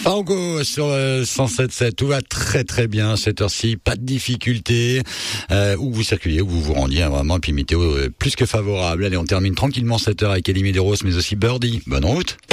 Fango sur 107.7, tout va très très bien cette heure-ci, pas de difficulté, où vous circulez, où vous vous rendiez, vraiment, et puis météo plus que favorable. Allez, on termine tranquillement cette heure avec Elie Medeiros, mais aussi Birdie. Bonne route.